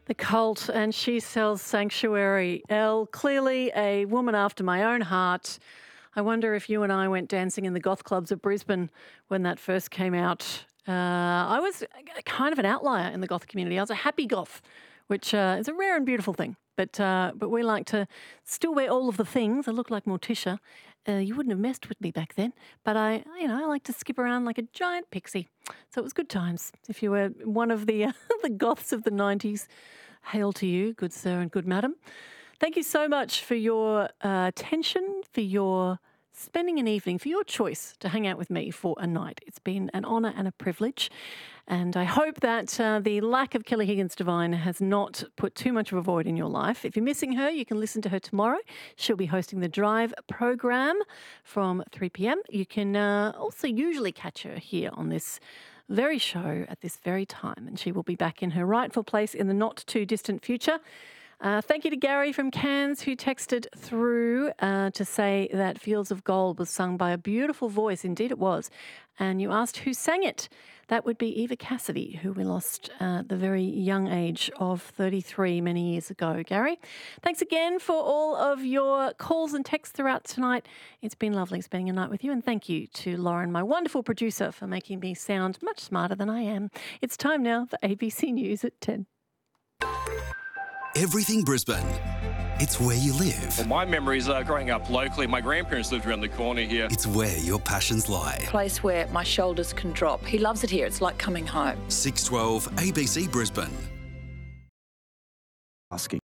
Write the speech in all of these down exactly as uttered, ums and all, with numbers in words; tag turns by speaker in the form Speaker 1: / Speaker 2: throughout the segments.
Speaker 1: The Cult, and she sells Sanctuary. Elle, clearly a woman after my own heart. I wonder if you and I went dancing in the goth clubs of Brisbane when that first came out. Uh, I was kind of an outlier in the goth community. I was a happy goth, which uh, is a rare and beautiful thing. But uh, but we like to still wear all of the things. I look like Morticia. Uh, you wouldn't have messed with me back then. But I, you know, I like to skip around like a giant pixie. So it was good times. If you were one of the uh, the goths of the nineties, hail to you, good sir and good madam. Thank you so much for your uh, attention, for your spending an evening, for your choice to hang out with me for a night. It's been an honour and a privilege. And I hope that uh, the lack of Kelly Higgins-Devine has not put too much of a void in your life. If you're missing her, you can listen to her tomorrow. She'll be hosting the Drive program from three p.m. You can uh, also usually catch her here on this very show at this very time, and she will be back in her rightful place in the not too distant future. Uh, thank you to Gary from Cairns, who texted through uh, to say that Fields of Gold was sung by a beautiful voice. Indeed it was. And you asked who sang it. That would be Eva Cassidy, who we lost uh, at the very young age of thirty-three many years ago. Gary, thanks again for all of your calls and texts throughout tonight. It's been lovely spending a night with you. And thank you to Lauren, my wonderful producer, for making me sound much smarter than I am. It's time now for A B C News at ten.
Speaker 2: Everything Brisbane. It's where you live.
Speaker 3: Well, my memories are growing up locally. My grandparents lived around the corner here.
Speaker 2: It's where your passions lie.
Speaker 4: Place where my shoulders can drop. He loves it here. It's like coming home.
Speaker 2: six twelve A B C Brisbane.
Speaker 5: Asking.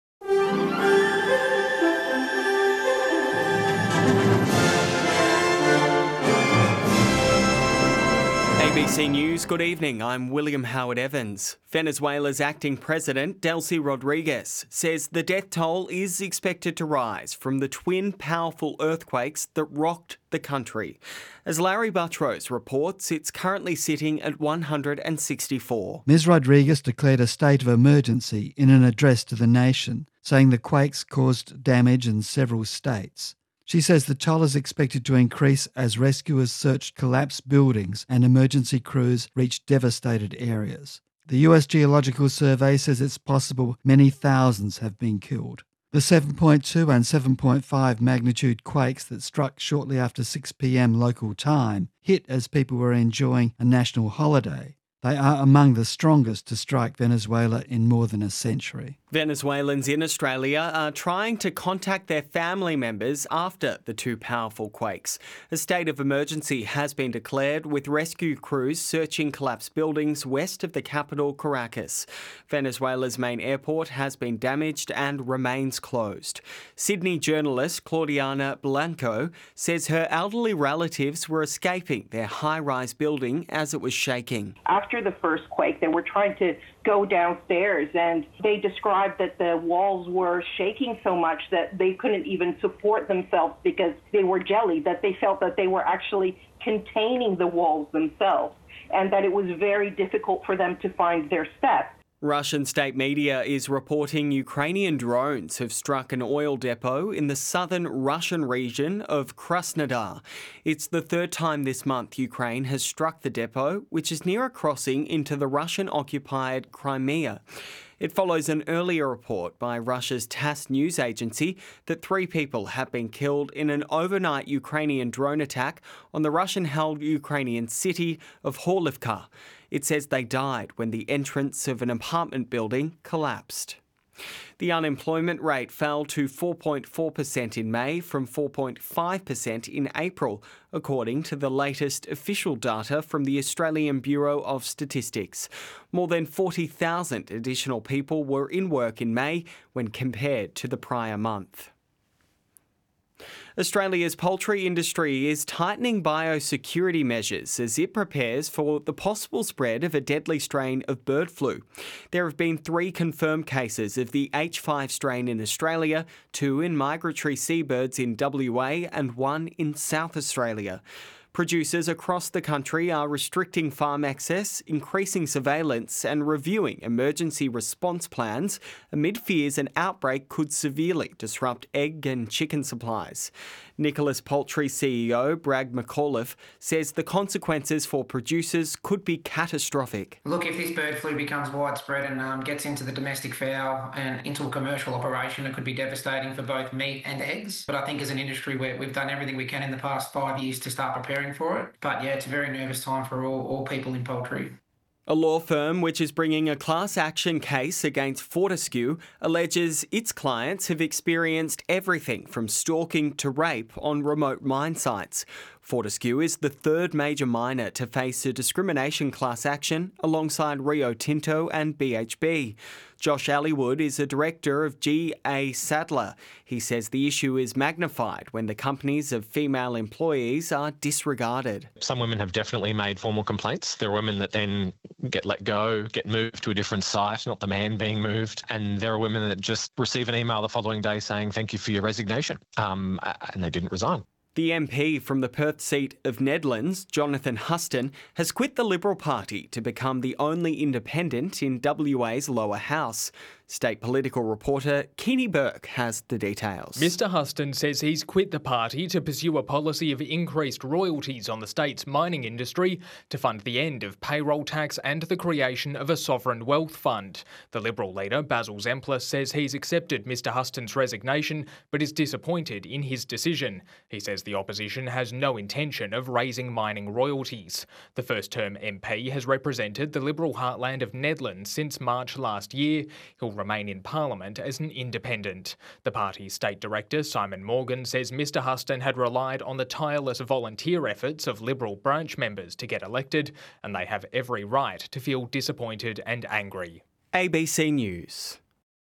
Speaker 6: A B C News, good evening. I'm William Howard Evans. Venezuela's acting president, Delcy Rodriguez, says the death toll is expected to rise from the twin powerful earthquakes that rocked the country. As Larry Buttrose reports, it's currently sitting at one hundred sixty-four.
Speaker 7: Miz Rodriguez declared a state of emergency in an address to the nation, saying the quakes caused damage in several states. She says the toll is expected to increase as rescuers searched collapsed buildings and emergency crews reached devastated areas. The U S Geological Survey says it's possible many thousands have been killed. The seven point two and seven point five magnitude quakes that struck shortly after six p.m. local time hit as people were enjoying a national holiday. They are among the strongest to strike Venezuela in more than a century.
Speaker 6: Venezuelans in Australia are trying to contact their family members after the two powerful quakes. A state of emergency has been declared, with rescue crews searching collapsed buildings west of the capital, Caracas. Venezuela's main airport has been damaged and remains closed. Sydney journalist Claudiana Blanco says her elderly relatives were escaping their high-rise building as it was shaking.
Speaker 8: After the first quake, they were trying to go downstairs, and they described that the walls were shaking so much that they couldn't even support themselves because they were jelly, that they felt that they were actually containing the walls themselves, and that it was very difficult for them to find their steps.
Speaker 6: Russian state media is reporting Ukrainian drones have struck an oil depot in the southern Russian region of Krasnodar. It's the third time this month Ukraine has struck the depot, which is near a crossing into the Russian-occupied Crimea. It follows an earlier report by Russia's TASS news agency that three people have been killed in an overnight Ukrainian drone attack on the Russian-held Ukrainian city of Horlivka. It says they died when the entrance of an apartment building collapsed. The unemployment rate fell to four point four percent in May from four point five percent in April, according to the latest official data from the Australian Bureau of Statistics. More than forty thousand additional people were in work in May when compared to the prior month. Australia's poultry industry is tightening biosecurity measures as it prepares for the possible spread of a deadly strain of bird flu. There have been three confirmed cases of the H five strain in Australia, two in migratory seabirds in W A and one in South Australia. Producers across the country are restricting farm access, increasing surveillance and reviewing emergency response plans amid fears an outbreak could severely disrupt egg and chicken supplies. Nicholas Poultry C E O Brad McAuliffe says the consequences for producers could be catastrophic.
Speaker 5: Look, if this bird flu becomes widespread and um, gets into the domestic fowl and into a commercial operation, it could be devastating for both meat and eggs. But I think as an industry, we're, we've done everything we can in the past five years to start preparing for it. But yeah, it's a very nervous time for all, all people in poultry.
Speaker 6: A law firm which is bringing a class action case against Fortescue alleges its clients have experienced everything from stalking to rape on remote mine sites. Fortescue is the third major miner to face a discrimination class action alongside Rio Tinto and B H P. Josh Allywood is a director of G A Sadler. He says the issue is magnified when the companies of female employees are disregarded.
Speaker 9: Some women have definitely made formal complaints. There are women that then get let go, get moved to a different site, not the man being moved. And there are women that just receive an email the following day saying, thank you for your resignation. Um, and they didn't resign.
Speaker 6: The M P from the Perth seat of Nedlands, Jonathan Huston, has quit the Liberal Party to become the only independent in W A's lower house. State political reporter Keany Burke has the details.
Speaker 10: Mister Huston says he's quit the party to pursue a policy of increased royalties on the state's mining industry to fund the end of payroll tax and the creation of a sovereign wealth fund. The Liberal leader, Basil Zemplis, says he's accepted Mister Huston's resignation but is disappointed in his decision. He says the opposition has no intention of raising mining royalties. The first-term M P has represented the Liberal heartland of Nedlands since March last year. He'll remain in Parliament as an independent. The party's state director, Simon Morgan, says Mister Huston had relied on the tireless volunteer efforts of Liberal branch members to get elected, and they have every right to feel disappointed and angry.
Speaker 6: A B C News.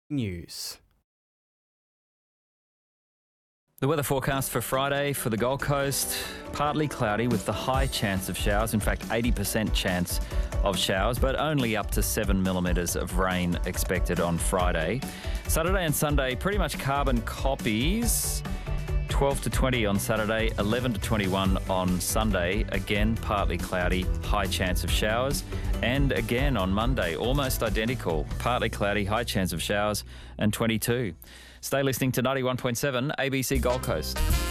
Speaker 6: News.
Speaker 11: The weather forecast for Friday for the Gold Coast, partly cloudy with the high chance of showers, in fact eighty percent chance of showers, but only up to seven millimetres of rain expected on Friday. Saturday and Sunday, pretty much carbon copies. twelve to twenty on Saturday, eleven to twenty-one on Sunday. Again, partly cloudy, high chance of showers. And again on Monday, almost identical, partly cloudy, high chance of showers, and twenty-two. Stay listening to ninety-one point seven A B C Gold Coast.